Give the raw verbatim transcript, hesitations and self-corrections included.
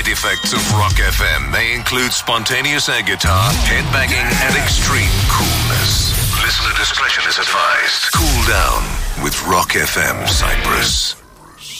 Side effects of Rock F M may include spontaneous air guitar, headbanging, and extreme coolness. Listener discretion is advised. Cool down with Rock F M Cyprus.